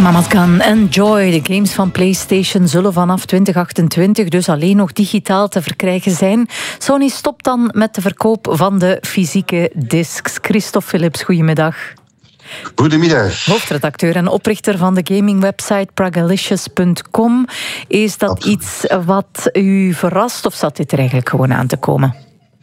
Mama's Gun en Joy, de games van PlayStation, zullen vanaf 2028 dus alleen nog digitaal te verkrijgen zijn. Sony stopt dan met de verkoop van de fysieke discs. Christophe Philips, goedemiddag. Goedemiddag. Hoofdredacteur en oprichter van de gamingwebsite Pragalicious.com. Is dat Absoluut iets wat u verrast of zat dit er eigenlijk gewoon aan te komen?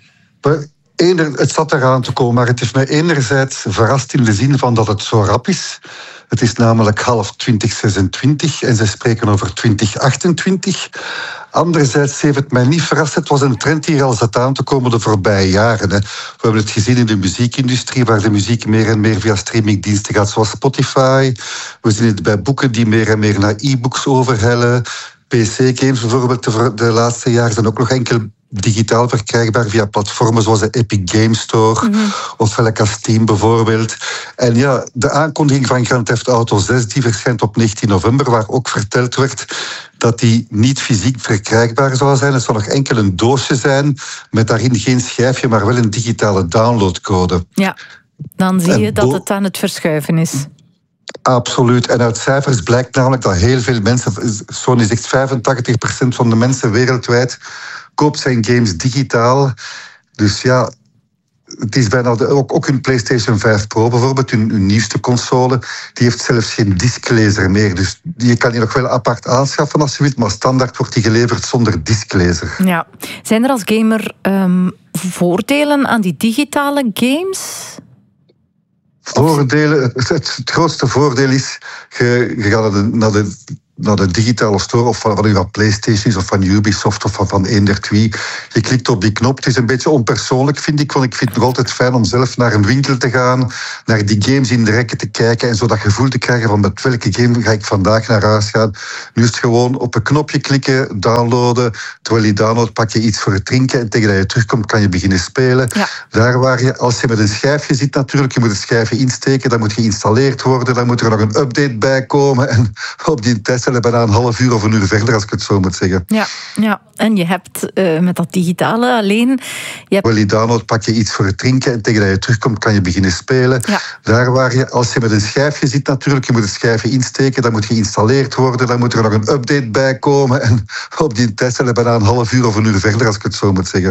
Het zat eraan te komen, maar het is mij enerzijds verrast in de zin van dat het zo rap is. Het is namelijk half 2026 en ze spreken over 2028. Anderzijds heeft het mij niet verrast. Het was een trend die al zat aan te komen de voorbije jaren. We hebben het gezien in de muziekindustrie, waar de muziek meer en meer via streamingdiensten gaat, zoals Spotify. We zien het bij boeken die meer en meer naar e-books overhellen. PC-games bijvoorbeeld de laatste jaren zijn ook nog enkel digitaal verkrijgbaar via platformen zoals de Epic Games Store of als Steam bijvoorbeeld. En ja, de aankondiging van Grand Theft Auto 6 die verschijnt op 19 november, waar ook verteld werd dat die niet fysiek verkrijgbaar zou zijn. Het zal nog enkel een doosje zijn met daarin geen schijfje, maar wel een digitale downloadcode. Ja, dan zie je dat het aan het verschuiven is. Absoluut. En uit cijfers blijkt namelijk dat heel veel mensen, Sony zegt 85% van de mensen wereldwijd koopt zijn games digitaal. Dus ja, het is bijna ook hun PlayStation 5 Pro bijvoorbeeld, hun nieuwste console, die heeft zelfs geen disklezer meer. Dus je kan die nog wel apart aanschaffen als je wilt, maar standaard wordt die geleverd zonder disklezer. Ja. Zijn er als gamer voordelen aan die digitale games? Voordelen, het grootste voordeel is, je gaat naar de digitale store of van uw PlayStation is of van Ubisoft of van eender wie. Je klikt op die knop. Het is een beetje onpersoonlijk, vind ik. Want ik vind het nog altijd fijn om zelf naar een winkel te gaan, naar die games in de rekken te kijken en zo dat gevoel te krijgen van met welke game ga ik vandaag naar huis gaan. Nu is het gewoon op een knopje klikken, downloaden. Terwijl je downloadt, pak je iets voor het drinken en tegen dat je terugkomt kan je beginnen spelen. Ja. Daar waar je, als je met een schijfje zit natuurlijk, je moet het schijfje insteken, dan moet geïnstalleerd worden, dan moet er nog een update bij komen en op die test bijna een half uur of een uur verder, als ik het zo moet zeggen. Ja. En je hebt met dat digitale alleen... Wil je download, pak je iets voor het drinken en tegen dat je terugkomt kan je beginnen spelen. Ja. Daar waar je, als je met een schijfje zit natuurlijk, je moet het schijfje insteken, dan moet geïnstalleerd worden, dan moet er nog een update bij komen en op die test bijna een half uur of een uur verder, als ik het zo moet zeggen.